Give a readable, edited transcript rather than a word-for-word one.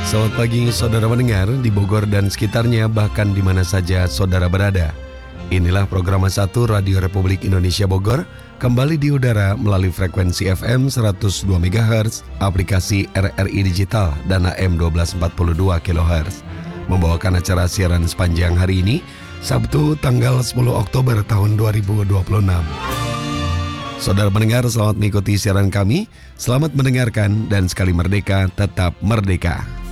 Selamat pagi saudara mendengar di Bogor dan sekitarnya, bahkan di mana saja saudara berada. Inilah program 1 Radio Republik Indonesia Bogor, kembali di udara melalui frekuensi FM 102 MHz, aplikasi RRI Digital dan AM 1242 kHz. Membawakan acara siaran sepanjang hari ini, Sabtu tanggal 10 Oktober tahun 2026. Saudara pendengar, selamat mengikuti siaran kami. Selamat mendengarkan dan sekali merdeka, tetap merdeka.